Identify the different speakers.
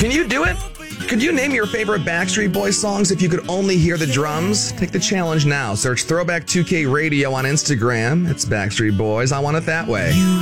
Speaker 1: Can you do it? Could you name your favorite Backstreet Boys songs if you could only hear the drums? Take the challenge now. Search Throwback 2K Radio on Instagram. It's Backstreet Boys. I Want It That Way.